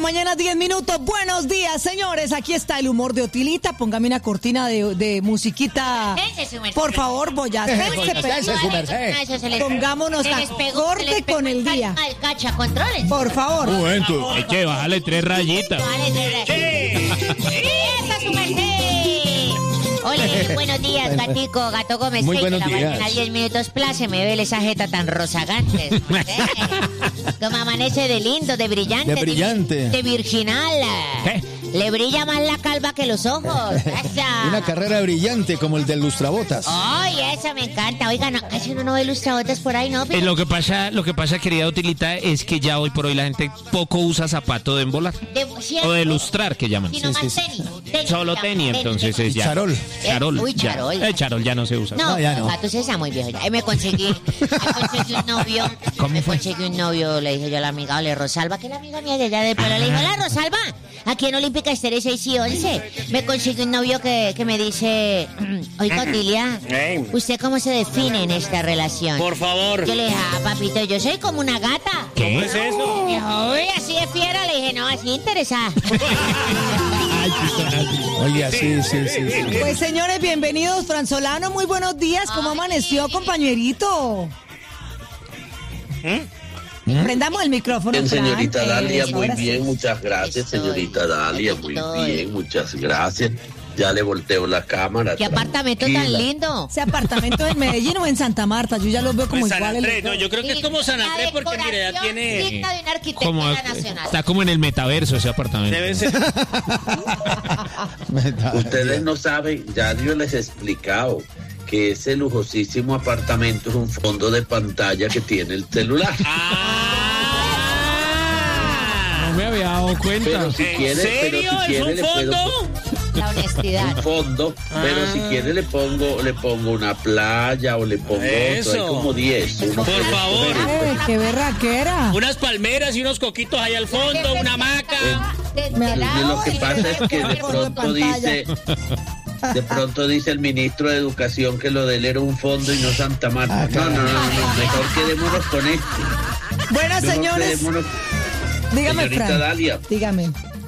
mañana, 10 minutos. Buenos días, señores. Aquí está el humor de Otilita. Póngame una cortina de musiquita. Por favor, Boyacé. Pongámonos a corte con el día. Por favor. Eche, bájale 3 rayitas. Hola, buenos días, gatico, Gato Gómez. Muy buenos días. La mañana, 10 minutos, place, me ve esa jeta tan rozagante. Como amanece de lindo, de brillante. De brillante. De virginal. Le brilla más la calva que los ojos. Esa. Una carrera brillante como el del lustrabotas. Ay, esa me encanta. Oiga, no, casi uno no ve lustrabotas por ahí, ¿no? Lo que pasa, querida Utilita, es que ya hoy por hoy la gente poco usa zapato de embolar. O de lustrar, que llaman. Sino más tenis. Solo tenis, entonces es ya. Charol. Uy, charol. El charol ya no se usa. No, ya no. Gato se está muy viejo. Me conseguí un novio. ¿Cómo fue? Conseguí un novio, le dije yo a la amiga, ole, Rosalba, que es la amiga mía de allá del pueblo. Le dije, hola, Rosalba, aquí en Olímpica Estéreo 6 y 11. Me conseguí un novio que me dice, oiga, Otilia, ¿usted cómo se define en esta relación? Por favor. Yo le dije, papito, yo soy como una gata. ¿Qué? ¿Cómo es eso? Dijo, uy, así de fiera. Le dije, no, así interesada. Oye, sí. Pues, señores, bienvenidos. Fran Solano, muy buenos días. ¿Cómo amaneció, compañerito? Prendamos el micrófono. Bien, señorita Fran. Dalia, muy Ahora sí. bien, muchas gracias, señorita Dalia, muy bien, muchas gracias. Ya le volteo la cámara. ¿Qué apartamento tan lindo? Ese apartamento en Medellín o en Santa Marta, yo ya los veo como Pues San iguales. Andrés, no, yo creo que es como San Andrés porque mire, ya tiene... digna de un arquitecto Como, nacional. está como en el metaverso ese apartamento. Debe ser. Ustedes no saben, ya yo les he explicado que ese lujosísimo apartamento es un fondo de pantalla que tiene el celular. No me había dado cuenta. Pero si quiere, ¿Es un le fondo? puedo La honestidad. un fondo, pero si quiere le pongo una playa o le pongo otro, hay como 10. Por favor. ¡Qué berraquera! Unas palmeras y unos coquitos ahí al fondo, una hamaca. Lo que pasa es que de pronto dice el ministro de Educación que lo de él era un fondo y no Santa Marta. No, mejor quedémonos con esto. Bueno, Mejor señores, quedémonos. dígame, Señorita Fran. Dalia, Dígame.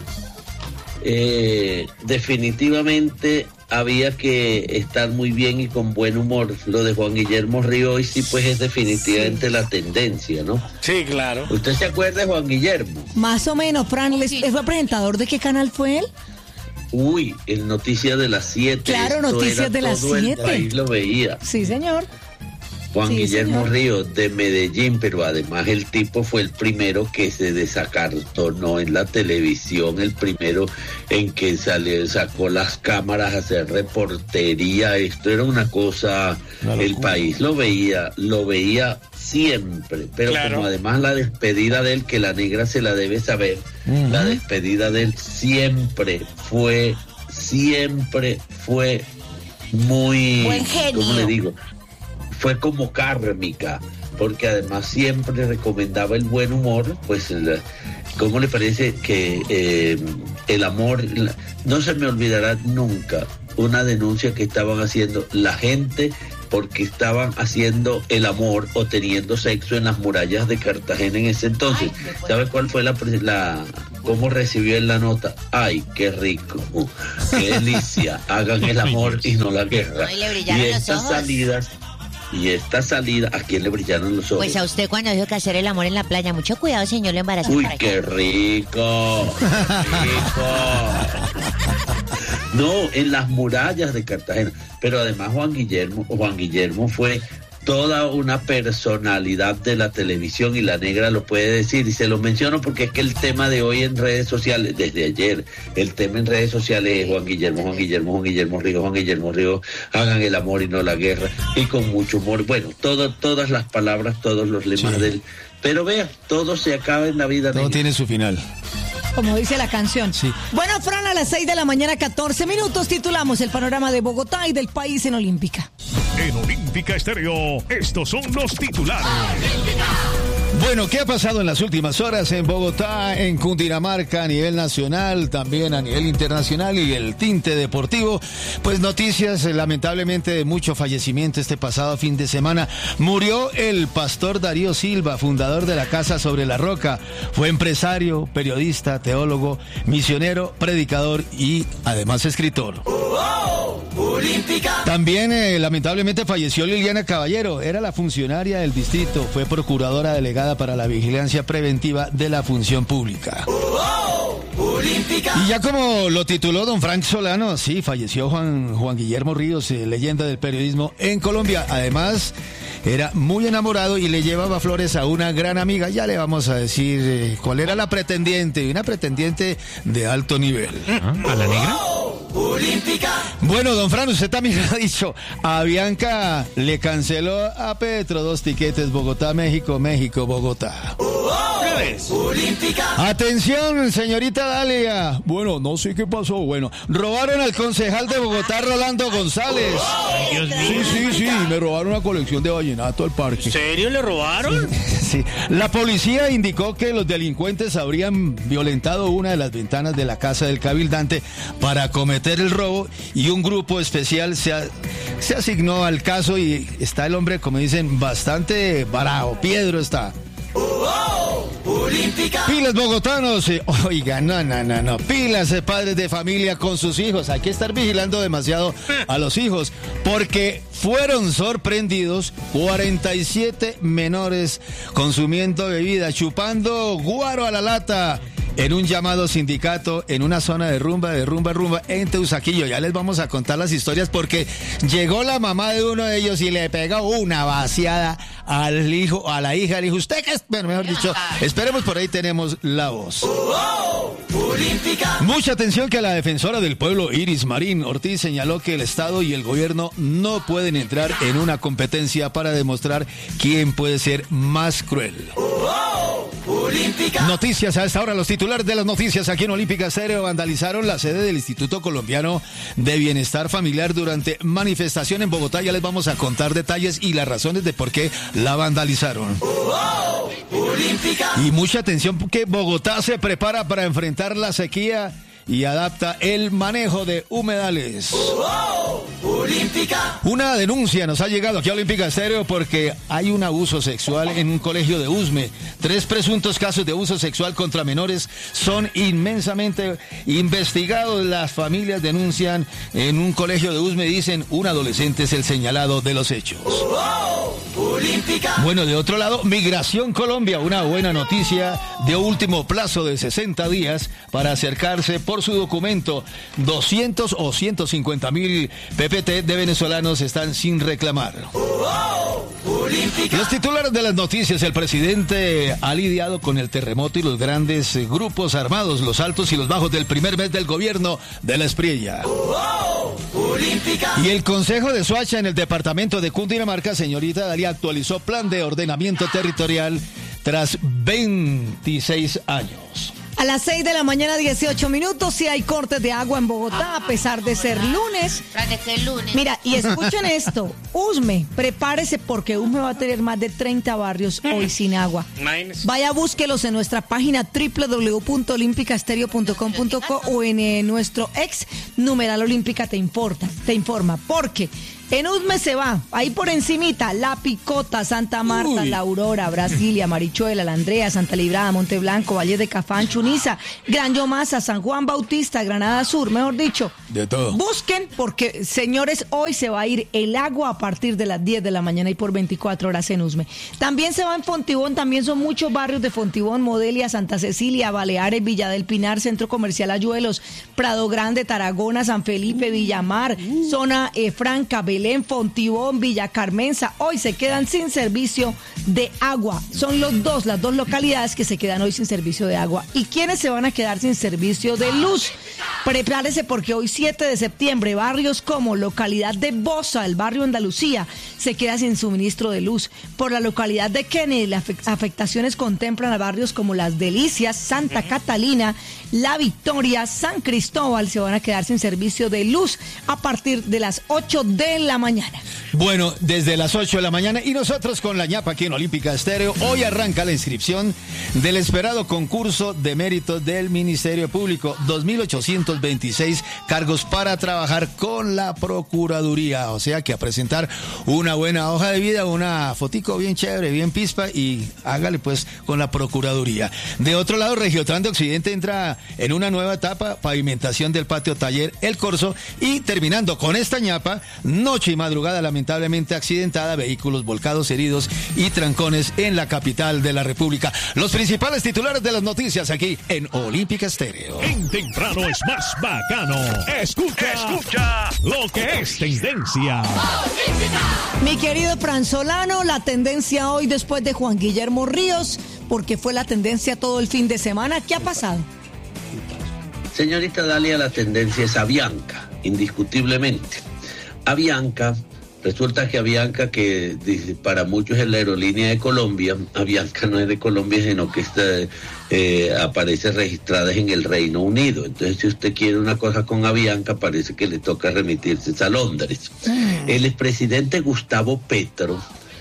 definitivamente había que estar muy bien y con buen humor. Lo de Juan Guillermo Río hoy sí pues es definitivamente la tendencia, ¿no? Sí, claro. ¿Usted se acuerda de Juan Guillermo? Más o menos, Fran, ¿él fue presentador de qué canal fue él? Uy, en Noticias de las 7. Claro, esto Noticias era de las todo 7. El país lo veía. Sí, señor. Juan Sí, Guillermo señor. Ríos de Medellín, pero además el tipo fue el primero que se desacartonó en la televisión, el primero en que sacó las cámaras a hacer reportería. Esto era una cosa, el país lo veía siempre, pero Claro. como además la despedida de él, que la negra se la debe saber, la despedida de él siempre fue muy, Buen genio. ¿cómo le digo? Fue como kármica, porque además siempre recomendaba el buen humor, pues, ¿cómo le parece que el amor, no se me olvidará nunca una denuncia que estaban haciendo la gente porque estaban haciendo el amor o teniendo sexo en las murallas de Cartagena en ese entonces? ¿Sabe cuál fue cómo recibió él la nota? ¡Ay, qué rico! ¡Qué delicia! Hagan el amor y no la guerra. Ay, le brillaron los ojos. Y esta salida, ¿a quién le brillaron los ojos? Pues a usted cuando dijo que hacer el amor en la playa. Mucho cuidado, señor, lo embarazó. Uy, qué rico. No, en las murallas de Cartagena. Pero además Juan Guillermo fue toda una personalidad de la televisión y la negra lo puede decir. Y se lo menciono porque es que el tema de hoy en redes sociales, desde ayer, el tema en redes sociales es Juan Guillermo Río, hagan el amor y no la guerra. Y con mucho humor. Bueno, todas las palabras, todos los lemas de él. Pero vea, todo se acaba en la vida Todo negra. tiene su final. Como dice la canción. Sí. Bueno, Fran, a las 6 de la mañana, 14 minutos, titulamos el panorama de Bogotá y del país en Olímpica. En Olímpica Estéreo, estos son los titulares. Bueno, ¿qué ha pasado en las últimas horas en Bogotá, en Cundinamarca, a nivel nacional, también a nivel internacional y el tinte deportivo? Pues noticias lamentablemente de mucho fallecimiento este pasado fin de semana. Murió el pastor Darío Silva, fundador de la Casa sobre la Roca. Fue empresario, periodista, teólogo, misionero, predicador y además escritor. También lamentablemente falleció Liliana Caballero, era la funcionaria del distrito, fue procuradora delegada para la vigilancia preventiva de la función pública. Y ya como lo tituló don Frank Solano, sí, falleció Juan Guillermo Ríos, leyenda del periodismo en Colombia. Además, era muy enamorado y le llevaba flores a una gran amiga. Ya le vamos a decir cuál era la pretendiente, una pretendiente de alto nivel. ¿A la negra? Bueno, don Fran, usted también ha dicho, a Bianca le canceló a Petro 2 tiquetes Bogotá, México, México, Bogotá. Atención, señorita Dalia. Bueno, no sé qué pasó. Bueno, robaron al concejal de Bogotá, Rolando González. Sí, me robaron una colección de vallenato al parque. ¿En serio le robaron? Sí. La policía indicó que los delincuentes habrían violentado una de las ventanas de la casa del cabildante para cometer el robo y un grupo especial se asignó al caso y está el hombre, como dicen, bastante bravo, Piedro está. Pilas bogotanos, oiga, no, pilas padres de familia con sus hijos, hay que estar vigilando demasiado a los hijos, porque fueron sorprendidos 47 menores consumiendo bebida, chupando guaro a la lata, en un llamado sindicato, en una zona de rumba, en Teusaquillo. Ya les vamos a contar las historias porque llegó la mamá de uno de ellos y le pegó una vaciada al hijo, a la hija. Le dijo, usted que es, bueno, mejor dicho, esperemos por ahí tenemos la voz. Mucha atención que la defensora del pueblo, Iris Marín Ortiz, señaló que el Estado y el gobierno no pueden entrar en una competencia para demostrar quién puede ser más cruel. Noticias a esta hora, los titulares de las noticias aquí en Olímpica Estéreo. Vandalizaron la sede del Instituto Colombiano de Bienestar Familiar durante manifestación en Bogotá. Ya les vamos a contar detalles y las razones de por qué la vandalizaron. Y mucha atención que Bogotá se prepara para enfrentar la sequía y adapta el manejo de humedales. Una denuncia nos ha llegado aquí a Olímpica Estéreo porque hay un abuso sexual en un colegio de Usme. 3 presuntos casos de abuso sexual contra menores son inmensamente investigados. Las familias denuncian en un colegio de Usme, dicen un adolescente es el señalado de los hechos. Bueno, de otro lado, Migración Colombia, una buena noticia, de último plazo de 60 días para acercarse por su documento. 200 o 150.000 PPT de venezolanos están sin reclamar. Los titulares de las noticias: el presidente ha lidiado con el terremoto y los grandes grupos armados, los altos y los bajos del primer mes del gobierno de la Espriella. Y el Consejo de Soacha en el departamento de Cundinamarca, señorita Dalia, actualizó plan de ordenamiento territorial tras 26 años. A las 6 de la mañana, 18 minutos, sí hay cortes de agua en Bogotá, a pesar de ser lunes. Mira, y escuchen esto, Usme, prepárese porque Usme va a tener más de 30 barrios hoy sin agua. Vaya, búsquelos en nuestra página www.olimpicastereo.com.co o en nuestro ex numeral Olímpica te informa, porque en Usme se va, ahí por encimita, La Picota, Santa Marta, La Aurora, Brasilia, Marichuela, La Andrea, Santa Librada, Monte Blanco, Valle de Cafán, Chuniza, Gran Yomasa, San Juan Bautista, Granada Sur, mejor dicho. De todo. Busquen porque, señores, hoy se va a ir el agua a partir de las 10 de la mañana y por 24 horas en Usme. También se va en Fontibón, también son muchos barrios de Fontibón, Modelia, Santa Cecilia, Baleares, Villa del Pinar, Centro Comercial Ayuelos, Prado Grande, Tarragona, San Felipe, Villamar, Zona Franca, Belén, Fontibón, Villa Carmenza, hoy se quedan sin servicio de agua. Son las dos localidades que se quedan hoy sin servicio de agua. ¿Y quiénes se van a quedar sin servicio de luz? Prepárese porque hoy 7 de septiembre, barrios como localidad de Bosa, el barrio Andalucía, se queda sin suministro de luz. Por la localidad de Kennedy, las afectaciones contemplan a barrios como Las Delicias, Santa Catalina, La Victoria, San Cristóbal, se van a quedar sin servicio de luz a partir de las 8 de en la mañana. Bueno, desde las 8 de la mañana y nosotros con la ñapa aquí en Olímpica Estéreo. Hoy arranca la inscripción del esperado concurso de méritos del Ministerio Público. 2.826 cargos para trabajar con la Procuraduría. O sea que a presentar una buena hoja de vida, una fotico bien chévere, bien pispa y hágale pues con la Procuraduría. De otro lado, Regiotran de Occidente entra en una nueva etapa, pavimentación del patio taller El Corso y terminando con esta ñapa, noche y madrugada lamentablemente accidentada, vehículos volcados, heridos y trancones en la capital de la República. Los principales titulares de las noticias aquí en Olímpica Estéreo. En temprano es más bacano. Escucha lo que es tendencia. Mi querido Franzolano, la tendencia hoy después de Juan Guillermo Ríos, porque fue la tendencia todo el fin de semana. ¿Qué ha pasado? Señorita Dalia, la tendencia es Avianca, indiscutiblemente. Avianca, resulta que Avianca, que para muchos es la aerolínea de Colombia, Avianca no es de Colombia, sino que aparece registrada en el Reino Unido. Entonces, si usted quiere una cosa con Avianca, parece que le toca remitirse a Londres. El expresidente Gustavo Petro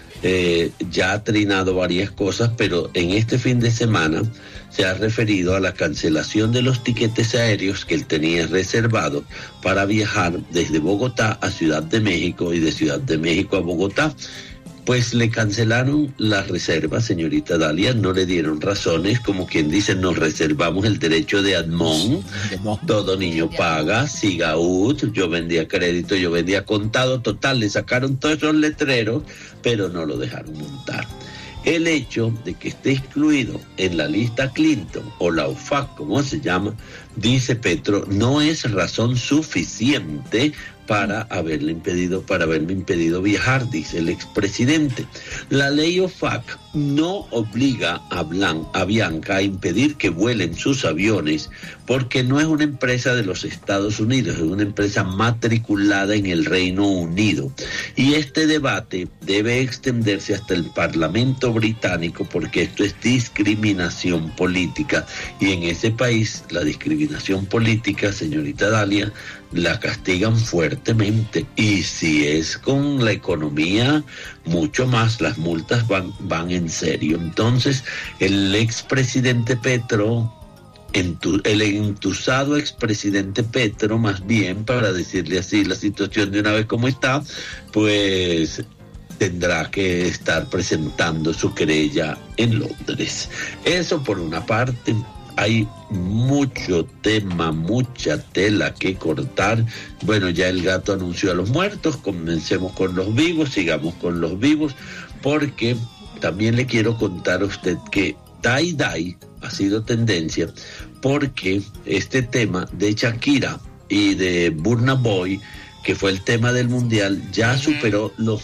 ya ha trinado varias cosas, pero en este fin de semana se ha referido a la cancelación de los tiquetes aéreos que él tenía reservados para viajar desde Bogotá a Ciudad de México y de Ciudad de México a Bogotá. Pues le cancelaron las reservas, señorita Dalia, no le dieron razones, como quien dice, nos reservamos el derecho de admón, todo niño paga, siga ut, yo vendía crédito, yo vendía contado, total, le sacaron todos esos letreros, pero no lo dejaron montar. El hecho de que esté excluido en la lista Clinton o la UFAC, como se llama, dice Petro, no es razón suficiente para haberme impedido viajar, dice el expresidente. La ley OFAC no obliga a Avianca a impedir que vuelen sus aviones porque no es una empresa de los Estados Unidos, es una empresa matriculada en el Reino Unido. Y este debate debe extenderse hasta el Parlamento británico porque esto es discriminación política y en ese país la discriminación política, señorita Dalia, la castigan fuertemente y si es con la economía mucho más, las multas van en serio. Entonces el expresidente Petro, el entusado expresidente Petro, más bien para decirle así la situación de una vez como está, pues tendrá que estar presentando su querella en Londres. Eso por una parte. Hay mucho tema, mucha tela que cortar. Bueno, ya el gato anunció a los muertos, comencemos con los vivos, sigamos con los vivos, porque también le quiero contar a usted que Dai ha sido tendencia, porque este tema de Shakira y de Burna Boy, que fue el tema del mundial, ya superó los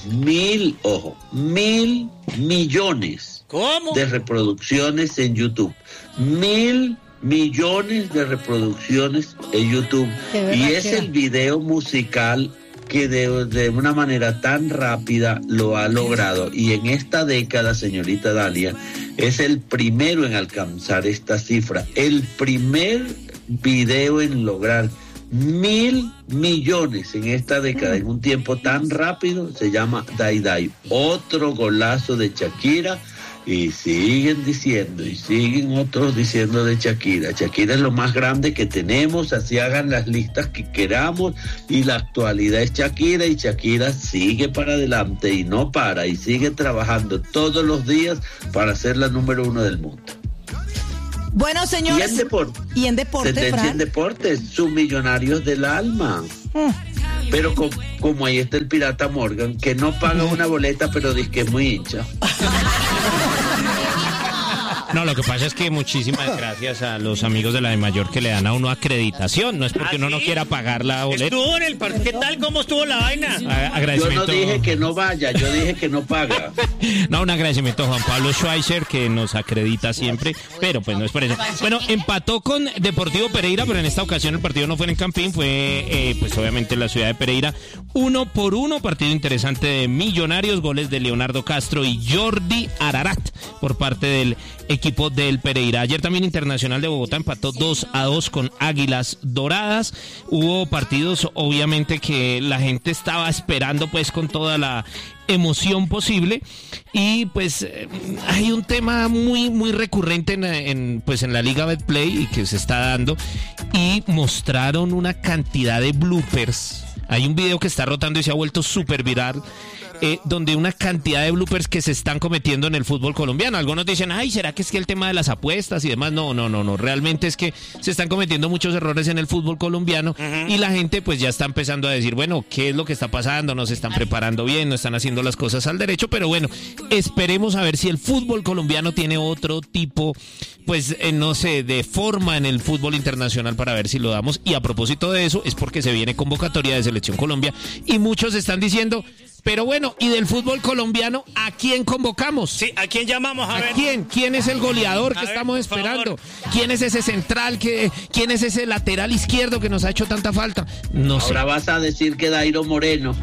1.000 millones de reproducciones en YouTube. 1.000 millones de reproducciones en YouTube. Y es el video musical que de una manera tan rápida lo ha logrado. Y en esta década, señorita Dalia, es el primero en alcanzar esta cifra. El primer video en lograr 1.000 millones en esta década, en un tiempo tan rápido, se llama Dai. Otro golazo de Shakira. Y siguen diciendo, y siguen otros diciendo de Shakira. Shakira es lo más grande que tenemos, así hagan las listas que queramos, y la actualidad es Shakira, y Shakira sigue para adelante y no para, y sigue trabajando todos los días para ser la número 1 del mundo. Bueno, señores. Y en deporte, tendencia Fran. En deporte, sus millonarios del alma. Pero como ahí está el pirata Morgan, que no paga una boleta, pero dice que es muy hincha. No, lo que pasa es que muchísimas gracias a los amigos de la DIMAYOR que le dan a uno acreditación. No es porque uno no quiera pagar la boleta. Estuvo en el parque. ¿Qué tal? ¿Cómo estuvo la vaina? Agradecimiento. Yo no dije que no vaya, yo dije que no paga. No, un agradecimiento a Juan Pablo Schweizer, que nos acredita siempre, pero pues no es por eso. Bueno, empató con Deportivo Pereira, pero en esta ocasión el partido no fue en el Campín, fue pues obviamente en la ciudad de Pereira. 1-1, partido interesante de Millonarios, goles de Leonardo Castro y Jordi Ararat por parte del equipo del Pereira. Ayer también Internacional de Bogotá empató 2-2 con Águilas Doradas. Hubo partidos, obviamente, que la gente estaba esperando pues con toda la emoción posible, y pues hay un tema muy recurrente en la Liga Betplay y que se está dando, y mostraron una cantidad de bloopers. Hay un video que está rotando y se ha vuelto súper viral, donde una cantidad de bloopers que se están cometiendo en el fútbol colombiano. Algunos dicen, ay, ¿será que es que el tema de las apuestas y demás? No, realmente es que se están cometiendo muchos errores en el fútbol colombiano, y la gente pues ya está empezando a decir, bueno, ¿qué es lo que está pasando? No se están preparando bien, no están haciendo las cosas al derecho, pero bueno, esperemos a ver si el fútbol colombiano tiene otro tipo, pues, no sé, de forma en el fútbol internacional, para ver si lo damos. Y a propósito de eso, es porque se viene convocatoria de Selección Colombia, y muchos están diciendo, pero bueno, ¿y del fútbol colombiano a quién convocamos? Sí, ¿a quién llamamos? A ver. ¿Quién es el goleador que estamos esperando? ¿Quién es ese central? ¿Quién es ese lateral izquierdo que nos ha hecho tanta falta? No sé. Ahora vas a decir que Dairo Moreno.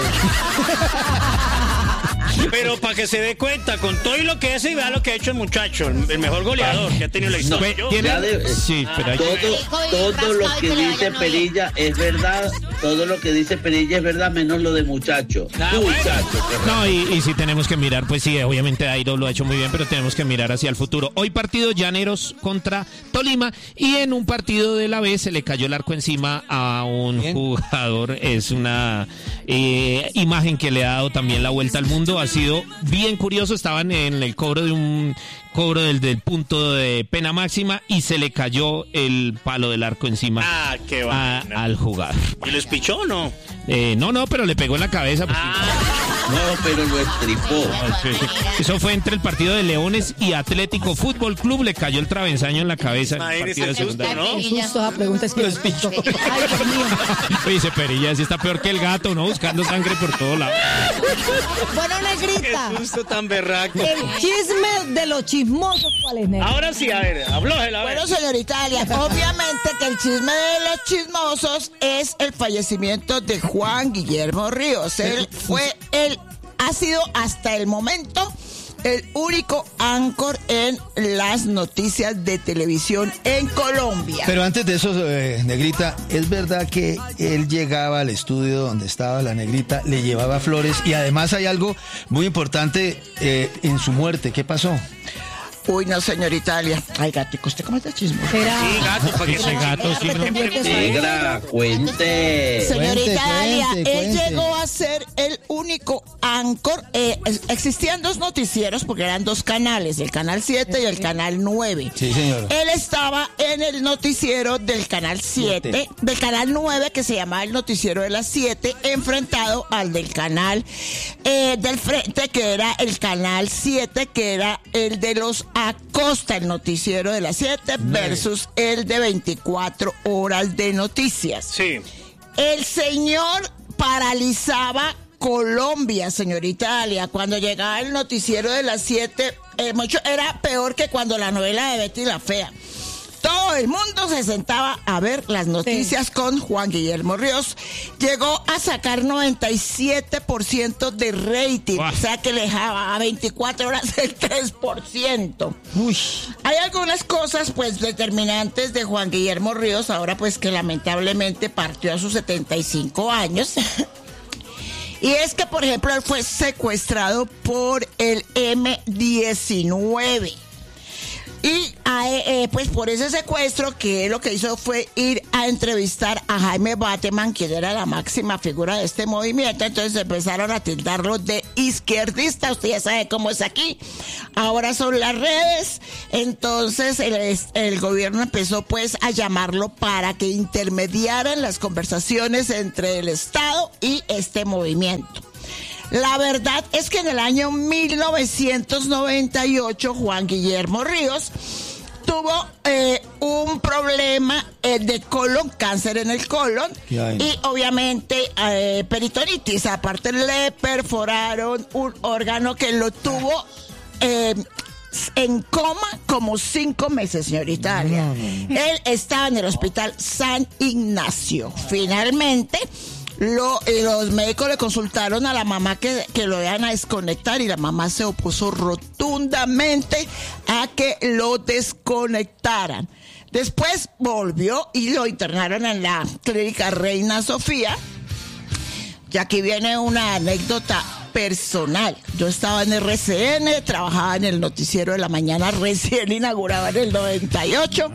Pero para que se dé cuenta, con todo y lo que es, y vea lo que ha hecho el muchacho, el mejor goleador que ha tenido la historia. Sí, pero hay todo lo que dice Perilla es verdad, todo lo que dice Perilla es verdad, menos lo de muchacho. No, y si tenemos que mirar, pues sí, obviamente Dairo lo ha hecho muy bien, pero tenemos que mirar hacia el futuro. Hoy partido Llaneros contra Tolima, y en un partido de la B se le cayó el arco encima a un jugador. Es una imagen que le ha dado también la vuelta al mundo. Ha sido bien curioso. Estaban en el cobro del punto de pena máxima, y se le cayó el palo del arco encima al jugador. ¿Y lo espichó o no? No, pero le pegó en la cabeza. Pues, no, pero lo estripó. Eso fue entre el partido de Leones y Atlético Fútbol Club. Le cayó el travesaño en la cabeza. Esa pregunta es que lo espichó. Ay, Dios mío. Dice Perilla, si está peor que el gato, ¿no? Buscando sangre por todos lados. Bueno, Negrita. Qué susto tan berraco. El chisme de los chismosos, ¿cuál es, Negrita? Ahora sí, a ver, hablójela. Bueno, señorita Alia, obviamente que el chisme de los chismosos es el fallecimiento de Juan Guillermo Ríos. Él ha sido hasta el momento el único anchor en las noticias de televisión en Colombia. Pero antes de eso, Negrita, ¿es verdad que él llegaba al estudio donde estaba la Negrita, le llevaba flores, y además hay algo muy importante en su muerte? ¿Qué pasó? Uy, no, señorita Alia. Ay, gatico, ¿usted cómo está chismo? Sí, gato, para que Ese gato, sí, ¿no? Negra, cuente. Señorita Alia, cuente. él llegó a ser el único anchor. Existían dos noticieros porque eran dos canales, el canal 7 y el canal 9. Sí, señor. Él estaba en el noticiero del canal 7, del canal 9, que se llamaba el noticiero de las 7, enfrentado al del canal del frente, que era el canal 7, que era el de los Acosta, el noticiero de las 7, versus el de 24 horas de noticias. Sí. El señor paralizaba Colombia, señorita Alia. Cuando llegaba el noticiero de las 7, mucho era peor que cuando la novela de Betty la Fea. Todo el mundo se sentaba a ver las noticias con Juan Guillermo Ríos. Llegó a sacar 97% de rating, o sea que le dejaba a 24 horas el 3%. Uy. Hay algunas cosas pues determinantes de Juan Guillermo Ríos, ahora pues que lamentablemente partió a sus 75 años. Y es que, por ejemplo, él fue secuestrado por el M-19. Y pues por ese secuestro, que él lo que hizo fue ir a entrevistar a Jaime Bateman, quien era la máxima figura de este movimiento. Entonces empezaron a tildarlo de izquierdista. Usted ya sabe cómo es aquí. Ahora son las redes. Entonces el gobierno empezó pues a llamarlo para que intermediara en las conversaciones entre el Estado y este movimiento. La verdad es que en el año 1998 Juan Guillermo Ríos tuvo un problema de colon, cáncer en el colon, y obviamente peritonitis. Aparte le perforaron un órgano que lo tuvo en coma como 5 meses, señorita Alia. Él estaba en el hospital San Ignacio. Finalmente los médicos le consultaron a la mamá que lo iban a desconectar, y la mamá se opuso rotundamente rotundamente a que lo desconectaran. Después volvió y lo internaron en la clínica Reina Sofía. Y aquí viene una anécdota personal. Yo estaba en RCN, trabajaba en el noticiero de la mañana, recién inauguraba en el 98.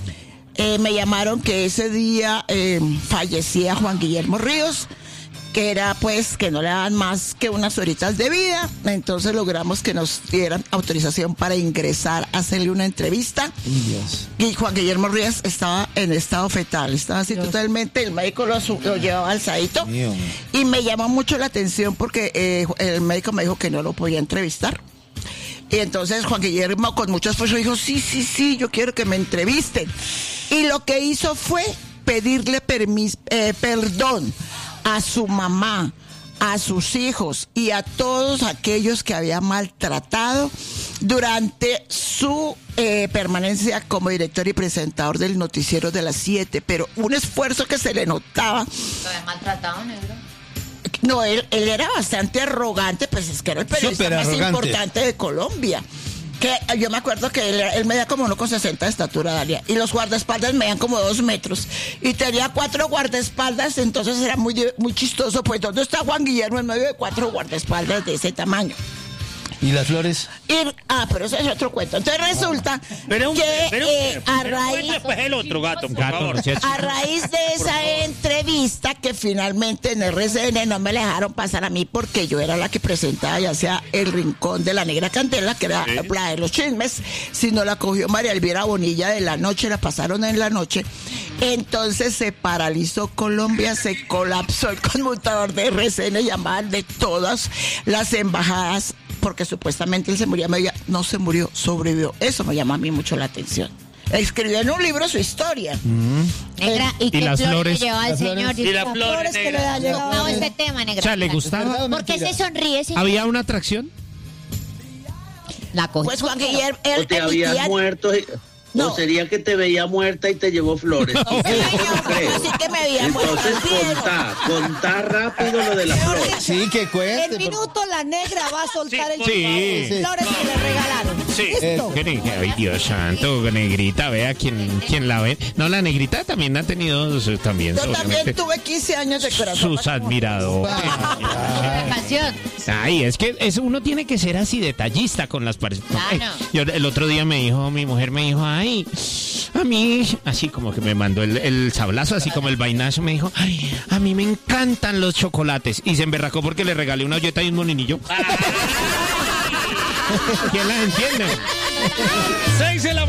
Me llamaron que ese día fallecía Juan Guillermo Ríos, que era pues que no le daban más que unas horitas de vida. Entonces logramos que nos dieran autorización para ingresar a hacerle una entrevista. Y Juan Guillermo Ríos estaba en estado fetal, estaba así totalmente, el médico lo llevaba alzadito. Y me llamó mucho la atención porque el médico me dijo que no lo podía entrevistar. Y entonces Juan Guillermo con mucho esfuerzo dijo, sí, yo quiero que me entrevisten. Y lo que hizo fue pedirle perdón a su mamá, a sus hijos y a todos aquellos que había maltratado durante su permanencia como director y presentador del noticiero de las 7, pero un esfuerzo que se le notaba. ¿Lo había maltratado, negro? No, él era bastante arrogante, pues es que era el periodista más importante de Colombia. Que yo me acuerdo que él medía como 1,60 de estatura, Dalia, y los guardaespaldas medían como 2 metros, y tenía 4 guardaespaldas, entonces era muy chistoso, pues ¿dónde está Juan Guillermo en medio de 4 guardaespaldas de ese tamaño? ¿Y las flores? Pero eso es otro cuento. Entonces resulta que a raíz... Pues el otro gato, por favor. A raíz de esa entrevista que finalmente en RCN no me la dejaron pasar a mí porque yo era la que presentaba ya sea El Rincón de la Negra Candela, que era la de los chismes, sino la cogió María Elvira Bonilla de la noche, la pasaron en la noche. Entonces se paralizó Colombia, se colapsó el conmutador de RCN, llamaban de todas las embajadas, porque supuestamente él se murió, no se murió, sobrevivió. Eso me llama a mí mucho la atención. Escribió en un libro su historia. Negra, ¿y qué las flores flores? le llevó al señor? Y las flores, que le ha llevado. No, este tema, negra. O sea, ¿le gustaba? ¿Por qué se sonríe, señor? ¿Había una atracción? La cogió. Pues Juan Guillermo, ¿O te habías muerto? No. ¿O sería que te veía muerta y te llevó flores? Sí, señor, así que me había muerto. Entonces contá rápido lo de las flores. Sí, que cuente. En minuto la negra va a soltar el Sí. flores que le regalaron. Sí. ¿Listo? Ay, Dios santo, negrita, vea quién la ve. No, la negrita también ha tenido también, Yo también obviamente, tuve 15 años de corazón. sus admiradores. Canción. Ay, es que uno tiene que ser así detallista con las personas. Claro. Yo el otro día mi mujer me dijo, ay, a mí, así como que me mandó el sablazo, así como el vainazo, me dijo, ay, a mí me encantan los chocolates. Y se emberracó porque le regalé una olleta y un molinillo. ¿Quién las entiende? 6 de la